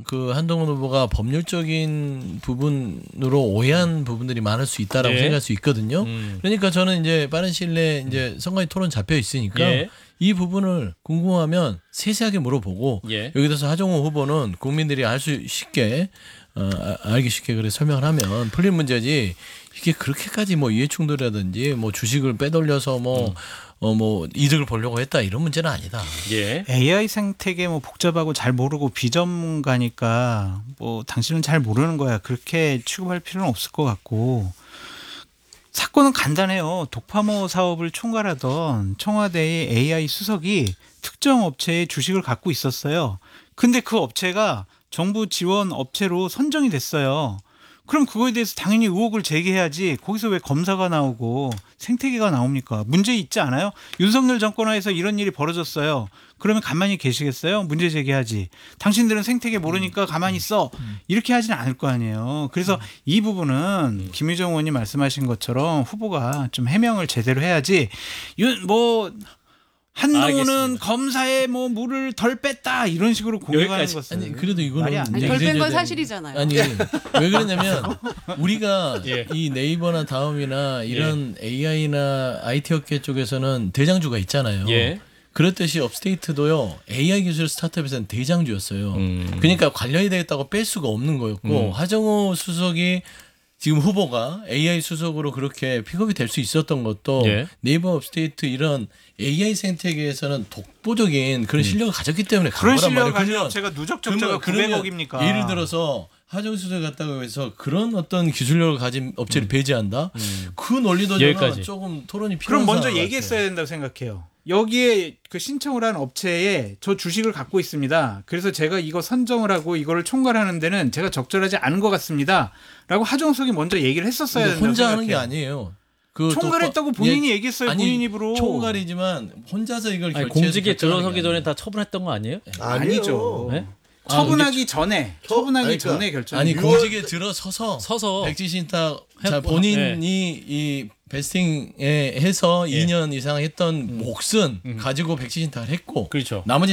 그 한동훈 후보가 법률적인 부분으로 오해한 부분들이 많을 수 있다라고 예. 생각할 수 있거든요. 그러니까 저는 이제 빠른 시일 내에 이제 선관위 토론 잡혀 있으니까 예. 이 부분을 궁금하면 세세하게 물어보고 예. 여기 대해서 하정우 후보는 국민들이 알 수 쉽게 알기 쉽게 그래 설명을 하면 풀린 문제지 이게 그렇게까지 뭐 이해충돌이라든지 뭐 주식을 빼돌려서 뭐 이득을 보려고 했다 이런 문제는 아니다. 예. AI 생태계 뭐 복잡하고 잘 모르고 비전문가니까 뭐 당신은 잘 모르는 거야. 그렇게 취급할 필요는 없을 것 같고 사건은 간단해요. 독파모 사업을 총괄하던 청와대의 AI 수석이 특정 업체의 주식을 갖고 있었어요. 근데 그 업체가 정부 지원 업체로 선정이 됐어요. 그럼 그거에 대해서 당연히 의혹을 제기해야지 거기서 왜 검사가 나오고 생태계가 나옵니까? 문제 있지 않아요? 윤석열 정권 하에서 이런 일이 벌어졌어요. 그러면 가만히 계시겠어요? 문제 제기하지. 당신들은 생태계 모르니까 가만히 있어. 이렇게 하지는 않을 거 아니에요. 그래서 이 부분은 김유정 의원님 말씀하신 것처럼 후보가 좀 해명을 제대로 해야지 한동훈은 알겠습니다. 검사에 뭐 물을 덜 뺐다 이런 식으로 공격하는 여기까지. 것은 아니 그래도 이거는 말이 안 아니, 덜 뺀 건 사실이잖아요. 아니 왜 그러냐면 우리가 예. 이 네이버나 다음이나 이런 AI나 IT 업계 쪽에서는 대장주가 있잖아요. 예. 그렇듯이 업스테이트도요 AI 기술 스타트업에서는 대장주였어요. 그러니까 관련이 되겠다고 뺄 수가 없는 거였고 하정우 수석이 지금 후보가 AI 수석으로 그렇게 픽업이 될 수 있었던 것도 예. 네이버 업스테이트 이런 AI 생태계에서는 독보적인 그런 실력을 가졌기 때문에 간 그런 거란 실력을 말이에요. 가진 업체가 누적 적자가 그러면 900억입니까? 예를 들어서 하정우 수석 같다고 해서 그런 어떤 기술력을 가진 업체를 배제한다? 그 논리도 여기까지. 저는 조금 토론이 그럼 필요한 먼저 상황 얘기했어야 된다고 생각해요. 여기에 그 신청을 한 업체에 저 주식을 갖고 있습니다. 그래서 제가 이거 선정을 하고 이거를 총괄하는 데는 제가 적절하지 않은 것 같습니다. 라고 하정우 수석이 먼저 얘기를 했었어야 같아요. 된다고 혼자 생각해요. 하는 게 아니에요. 그 총괄했다고 본인이 얘기했어요. 본인 입으로. 총괄이지만 혼자서 이걸 아니, 결정해서 공직에 결정하는 들어서기 게 전에 아니에요. 다 처분했던 거 아니에요? 아니죠. 네? 처분하기 전에 처분하기 그러니까 전에 결정. 아니 공직에 들어서서 서서 백지신탁 해- 본인이 이 베스팅에 해서 예. 2년 이상 했던 몫은 가지고 백지신탁을 했고 그렇죠. 나머지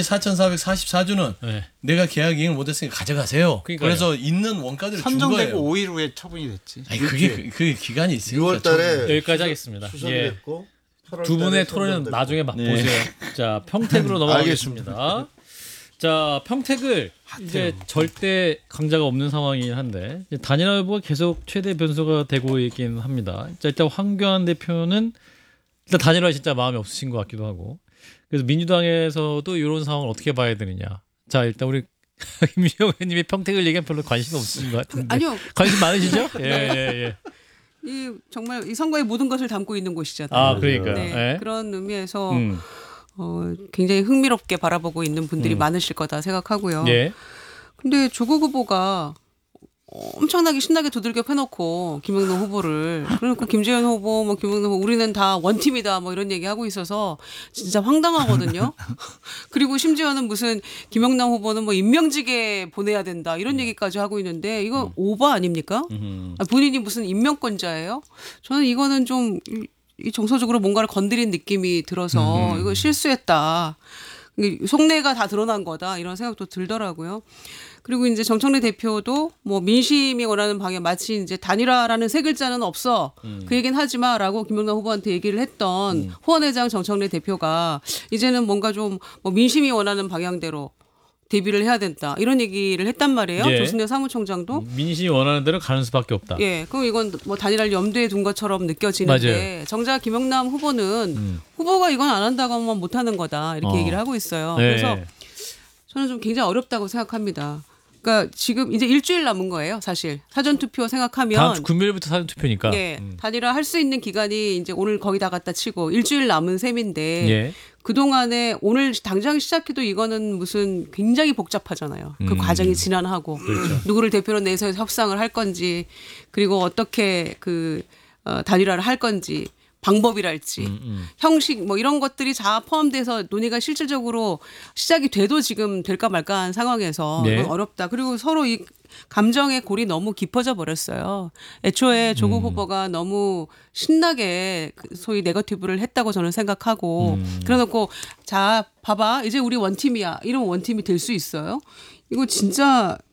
4,444주는 네. 내가 계약 이행을 못했으니까 가져가세요. 그러니까요. 그래서 있는 원가들을 준 선정되고 거예요. 5일 후에 처분이 됐지. 아니 그게 기간이 있으니까 6월 달에 여기까지 하겠습니다. 수석이 예. 됐고 8월 두 분의 달에 토론은 선정됐고. 나중에 막 네. 보세요. 자, 평택으로 넘어가겠습니다. 자, 평택을 이제 절대 강자가 없는 상황이긴 한데 이제 단일화 후보가 계속 최대 변수가 되고 있긴 합니다. 자, 일단 황교안 대표는 일단 단일화에 진짜 마음이 없으신 것 같기도 하고 그래서 민주당에서도 이런 상황을 어떻게 봐야 되느냐. 자, 일단 우리 김유영 의원님이 평택을 얘기한 별로 관심이 없으신 것 같은데 아니요. 관심 많으시죠? 예, 예, 예. 이 정말 이 선거의 모든 것을 담고 있는 곳이잖아요. 아, 그러니까요. 네, 예. 그런 의미에서 음. 굉장히 흥미롭게 바라보고 있는 분들이 많으실 거다 생각하고요. 예. 근데 조국 후보가 엄청나게 신나게 두들겨 패놓고 김영남 후보를 그러니까 김재현 후보, 뭐 김영남 후보 우리는 다 원팀이다 뭐 이런 얘기 하고 있어서 진짜 황당하거든요. 그리고 심지어는 무슨 김영남 후보는 뭐 임명직에 보내야 된다 이런 얘기까지 하고 있는데 이거 오버 아닙니까? 본인이 무슨 임명권자예요? 저는 이거는 좀 이 정서적으로 뭔가를 건드린 느낌이 들어서 이거 실수했다. 속내가 다 드러난 거다 이런 생각도 들더라고요. 그리고 이제 정청래 대표도 뭐 민심이 원하는 방향 마치 이제 단일화라는 세 글자는 없어 그 얘기는 하지 마라고 김영남 후보한테 얘기를 했던 후원회장 정청래 대표가 이제는 뭔가 좀 뭐 민심이 원하는 방향대로 대비를 해야 된다 이런 얘기를 했단 말이에요. 예. 조순대 사무총장도. 민심이 원하는 대로 가는 수밖에 없다. 예, 그럼 이건 뭐 단일화를 염두에 둔 것처럼 느껴지는데 정작 김영남 후보는 후보가 이건 안 한다고 하면 못하는 거다 이렇게 얘기를 하고 있어요. 네. 그래서 저는 좀 굉장히 어렵다고 생각합니다. 그러니까 지금 이제 일주일 남은 거예요, 사실. 사전 투표 생각하면 다음 주 금요일부터 사전 투표니까. 예, 단일화 할 수 있는 기간이 이제 오늘 거의 다 갖다 치고 일주일 남은 셈인데 예. 그동안에 오늘 당장 시작해도 이거는 무슨 굉장히 복잡하잖아요. 그 과정이 지난하고 그렇죠. 누구를 대표로 내서 협상을 할 건지 그리고 어떻게 단일화를 할 건지 방법이랄지 형식 뭐 이런 것들이 다 포함돼서 논의가 실질적으로 시작이 돼도 지금 될까 말까한 상황에서 네. 이건 어렵다. 그리고 서로 이 감정의 골이 너무 깊어져 버렸어요. 애초에 조국 후보가 너무 신나게 소위 네거티브를 했다고 저는 생각하고 그래놓고 자 봐봐 이제 우리 원팀이야 이런 원팀이 될 수 있어요? 이거 진짜